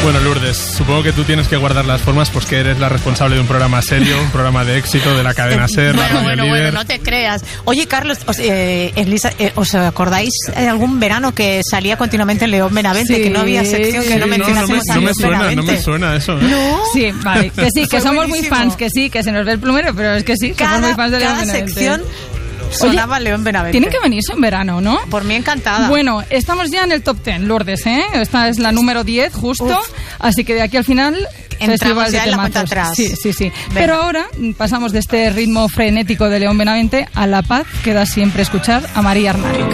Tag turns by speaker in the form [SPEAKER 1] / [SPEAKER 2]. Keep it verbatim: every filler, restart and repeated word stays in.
[SPEAKER 1] Bueno, Lourdes, supongo que tú tienes que guardar las formas, pues que eres la responsable de un programa serio, un programa de éxito de la cadena SER,
[SPEAKER 2] bueno,
[SPEAKER 1] la Radio
[SPEAKER 2] bueno,
[SPEAKER 1] Líder.
[SPEAKER 2] bueno, no te creas. Oye, Carlos, os, eh, Elisa, eh, ¿os acordáis de algún verano que salía continuamente en León Benavente?
[SPEAKER 3] Sí,
[SPEAKER 2] que no había sección que
[SPEAKER 3] sí,
[SPEAKER 2] no
[SPEAKER 1] no, no, me,
[SPEAKER 2] mencionásemos a
[SPEAKER 1] no me
[SPEAKER 2] León
[SPEAKER 1] suena,
[SPEAKER 2] Benavente.
[SPEAKER 1] no me suena eso, ¿eh?
[SPEAKER 2] ¿No?
[SPEAKER 3] Sí, vale, que sí, que
[SPEAKER 2] Fue
[SPEAKER 3] somos
[SPEAKER 2] buenísimo.
[SPEAKER 3] muy fans, que sí, que se nos ve el plumero, pero es que sí,
[SPEAKER 2] Cada,
[SPEAKER 3] somos muy fans de León
[SPEAKER 2] cada
[SPEAKER 3] Benavente.
[SPEAKER 2] sección sonaba León Benavente.
[SPEAKER 3] Tienen que venirse en verano, ¿no?
[SPEAKER 2] Por mí encantada.
[SPEAKER 3] Bueno, estamos ya en el top diez, Lourdes, ¿eh? Esta es la número diez, justo.
[SPEAKER 2] Uf.
[SPEAKER 3] Así que de aquí al final...
[SPEAKER 2] Entramos
[SPEAKER 3] festival
[SPEAKER 2] ya
[SPEAKER 3] de
[SPEAKER 2] en la cuenta
[SPEAKER 3] temazos.
[SPEAKER 2] atrás.
[SPEAKER 3] Sí, sí, sí.
[SPEAKER 2] Venga.
[SPEAKER 3] Pero ahora pasamos de este ritmo frenético de León Benavente a la paz que da siempre escuchar a María Arnal.